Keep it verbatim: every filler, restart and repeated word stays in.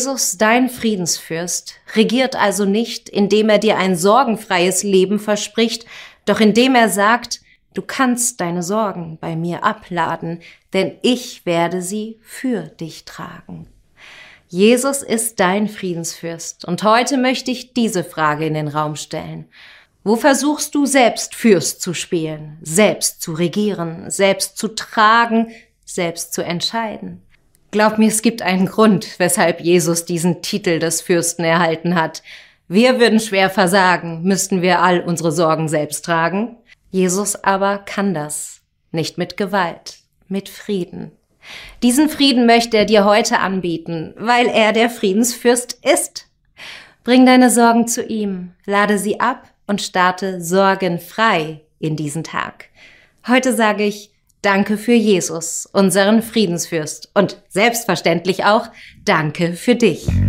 Jesus, dein Friedensfürst, regiert also nicht, indem er dir ein sorgenfreies Leben verspricht, doch indem er sagt, du kannst deine Sorgen bei mir abladen, denn ich werde sie für dich tragen. Jesus ist dein Friedensfürst und heute möchte ich diese Frage in den Raum stellen. Wo versuchst du selbst Fürst zu spielen, selbst zu regieren, selbst zu tragen, selbst zu entscheiden? Glaub mir, es gibt einen Grund, weshalb Jesus diesen Titel des Fürsten erhalten hat. Wir würden schwer versagen, müssten wir all unsere Sorgen selbst tragen. Jesus aber kann das, nicht mit Gewalt, mit Frieden. Diesen Frieden möchte er dir heute anbieten, weil er der Friedensfürst ist. Bring deine Sorgen zu ihm, lade sie ab und starte sorgenfrei in diesen Tag. Heute sage ich Danke für Jesus, unseren Friedensfürst, und selbstverständlich auch Danke für dich.